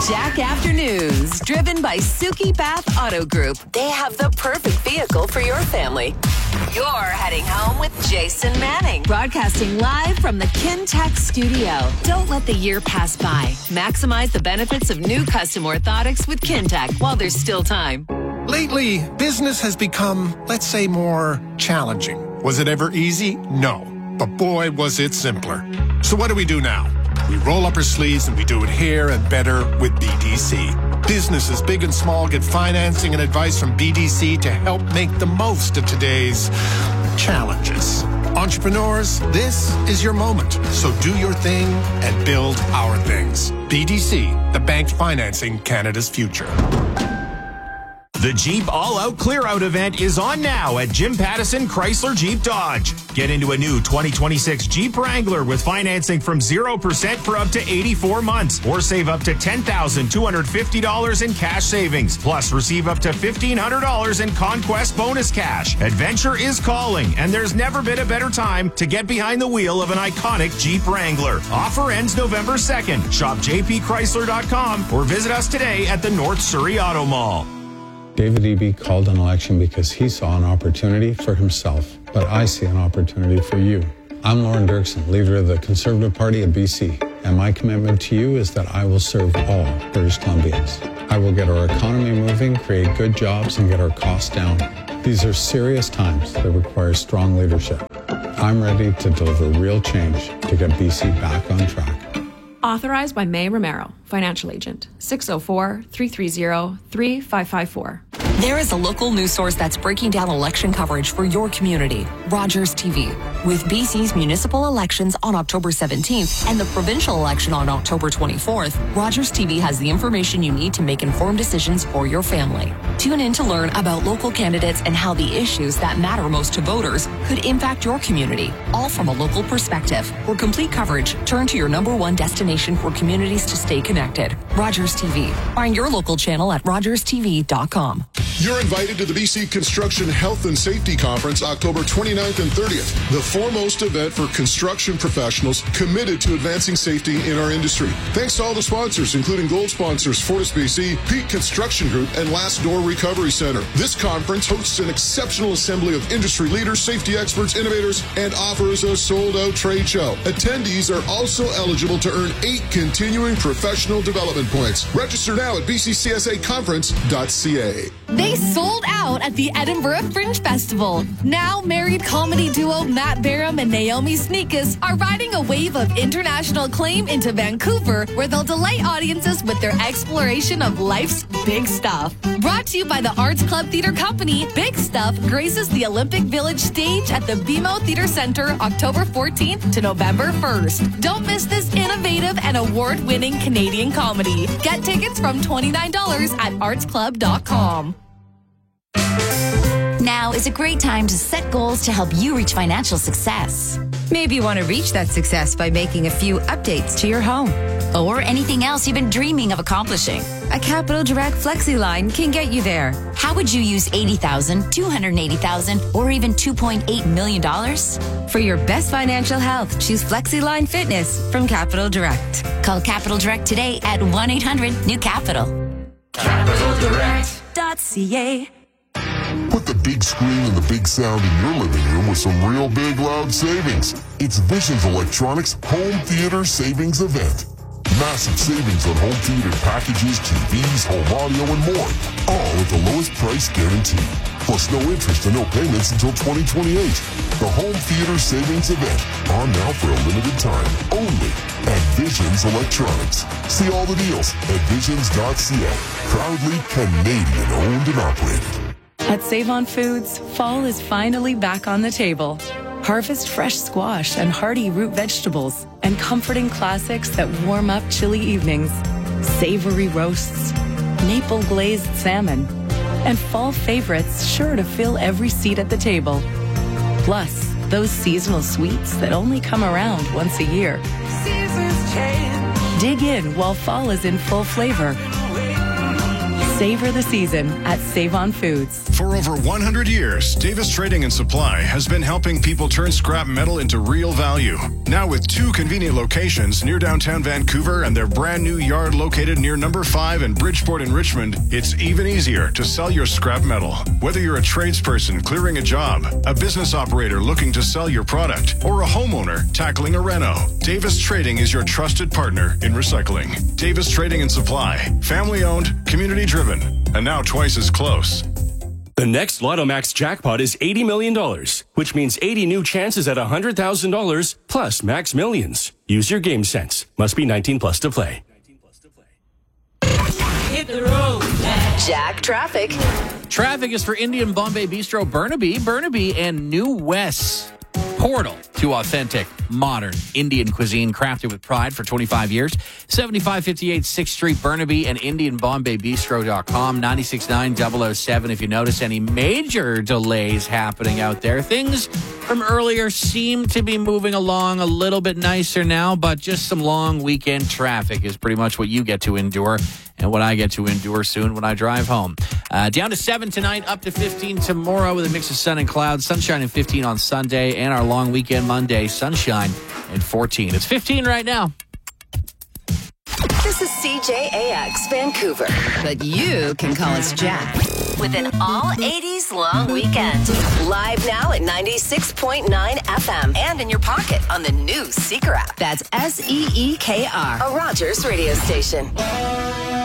Jack Afternoons, driven by Suki Bath Auto Group. They have the perfect vehicle for your family. You're heading home with Jason Manning. Broadcasting live from the Kintec studio. Don't let the year pass by. Maximize the benefits of new custom orthotics with Kintec while there's still time. Lately, business has become, let's say, more challenging. Was it ever easy? No. But boy, was it simpler. So what do we do now? We roll up our sleeves and we do it here and better with BDC. Businesses big and small get financing and advice from BDC to help make the most of today's challenges. Entrepreneurs, this is your moment. So do your thing and build our things. BDC, the bank financing Canada's future. The Jeep All-Out Clear-Out event is on now at Jim Pattison Chrysler Jeep Dodge. Get into a new 2026 Jeep Wrangler with financing from 0% for up to 84 months, or save up to $10,250 in cash savings. Plus, receive up to $1,500 in Conquest bonus cash. Adventure is calling, and there's never been a better time to get behind the wheel of an iconic Jeep Wrangler. Offer ends November 2nd. Shop jpchrysler.com or visit us today at the North Surrey Auto Mall. David Eby called an election because he saw an opportunity for himself, but I see an opportunity for you. I'm Lauren Dirksen, leader of the Conservative Party of BC, and my commitment to you is that I will serve all British Columbians. I will get our economy moving, create good jobs, and get our costs down. These are serious times that require strong leadership. I'm ready to deliver real change to get BC back on track. Authorized by May Romero, Financial Agent, 604-330-3554. There is a local news source that's breaking down election coverage for your community, Rogers TV. With BC's municipal elections on October 17th and the provincial election on October 24th, Rogers TV has the information you need to make informed decisions for your family. Tune in to learn about local candidates and how the issues that matter most to voters could impact your community, all from a local perspective. For complete coverage, turn to your #1 destination for communities to stay connected. Rogers TV. Find your local channel at rogerstv.com. You're invited to the BC Construction Health and Safety Conference October 29th and 30th, the foremost event for construction professionals committed to advancing safety in our industry. Thanks to all the sponsors, including gold sponsors Fortis BC, Peak Construction Group, and Last Door Recovery Center. This conference hosts an exceptional assembly of industry leaders, safety experts, innovators, and offers a sold-out trade show. Attendees are also eligible to earn 8 continuing professional development points. Register now at bccsaconference.ca. They sold out at the Edinburgh Fringe Festival. Now, married comedy duo Matt Barham and Naomi Sneakus are riding a wave of international acclaim into Vancouver, where they'll delight audiences with their exploration of life's big stuff. Brought to you by the Arts Club Theatre Company, Big Stuff graces the Olympic Village stage at the BMO Theatre Centre October 14th to November 1st. Don't miss this innovative and award-winning Canadian comedy. Get tickets from $29 at artsclub.com. Now is a great time to set goals to help you reach financial success. Maybe you want to reach that success by making a few updates to your home. Or anything else you've been dreaming of accomplishing. A Capital Direct FlexiLine can get you there. How would you use $80,000, $280,000, or even $2.8 million? For your best financial health, choose FlexiLine Fitness from Capital Direct. Call Capital Direct today at 1-800-NEW-CAPITAL. CapitalDirect.ca. Put the big screen and the big sound in your living room with some real big loud savings. It's Visions Electronics Home Theater Savings Event. Massive savings on home theater packages, TVs, home audio, and more. All at the lowest price guarantee. Plus no interest and no payments until 2028. The Home Theater Savings Event. On now for a limited time. Only at Visions Electronics. See all the deals at visions.ca. Proudly Canadian owned and operated. At Save-On Foods, fall is finally back on the table. Harvest fresh squash and hearty root vegetables and comforting classics that warm up chilly evenings. Savory roasts, maple glazed salmon, and fall favorites sure to fill every seat at the table. Plus, those seasonal sweets that only come around once a year. Seasons change. Dig in while fall is in full flavor. Savor the season at Save-On Foods. For over 100 years, Davis Trading and Supply has been helping people turn scrap metal into real value. Now with 2 convenient locations near downtown Vancouver and their brand new yard located near number 5 in Bridgeport in Richmond, it's even easier to sell your scrap metal. Whether you're a tradesperson clearing a job, a business operator looking to sell your product, or a homeowner tackling a reno, Davis Trading is your trusted partner in recycling. Davis Trading and Supply, family owned, community driven, and now twice as close. The next Lotto Max jackpot is $80 million, which means 80 new chances at $100,000 plus max millions. Use your game sense. Must be 19 plus to play. Hit the road, Jack Traffic. Traffic is for Indian Bombay Bistro Burnaby and New West's portal to authentic, modern Indian cuisine crafted with pride for 25 years. 7558 6th Street, Burnaby, and IndianBombayBistro.com. 96.9 007 if you notice any major delays happening out there. Things from earlier seem to be moving along a little bit nicer now, but just some long weekend traffic is pretty much what you get to endure and what I get to endure soon when I drive home. Down to 7 tonight, up to 15 tomorrow with a mix of sun and clouds. Sunshine and 15 on Sunday, and our long weekend Monday, sunshine and 14. It's 15 right now. This is CJAX Vancouver, but you can call us Jack. With an all-80s long weekend. Live now at 96.9 FM and in your pocket on the new Seeker app. That's SEEKR, a Rogers radio station.